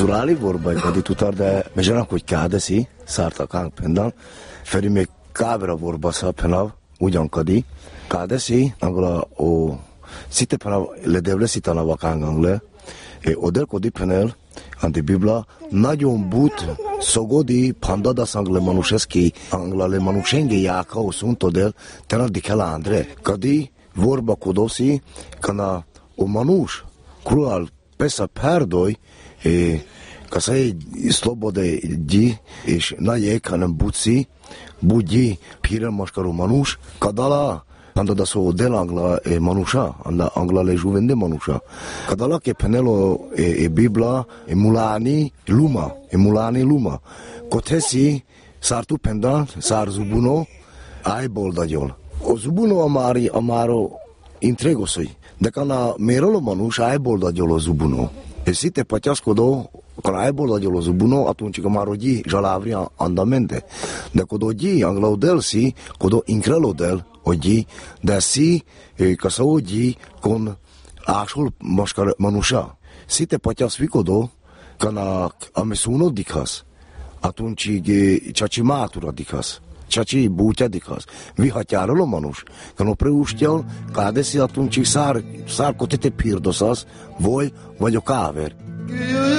zurali vorba kadi tutar de mejana hogy kádeszi szárta kánk pendal feri még kábra vorba sa penav ugyan kadi kádeszi angla o site penav le devlesi tanava kángangle odel kodi penel ante bibla nagyon but sogodi pandada sangle manušeski anglale manušenge jaka osuntodel tena dikela andre kadi vorba kodosi kana o manuš krual pesa perdoj kasai slobode di és najek hanem buci budi pire maskaro manuš kadala pandada so del angla manuša anda angla le juvende manuša kadala ke penelo bibla mulani luma kotesi sartu pendan sar zubuno ai boldajol o zubuno amaro intregosoi de kana merolo manuš ai boldajol o zubuno esite paťaskodo kana ai boldajol o zubuno atunci kamaro di jalavri andamente de kodo di angla delsi kodo increlodel oggi de si kasa oggi con ásul maskar manuša site paťasvikodo kana amesuno dikas atunci čačimatura dikas čači búťa dikas vihatyárolo manus kano preúšťal kádesi atunci szár kotete pirdosas vagy a káver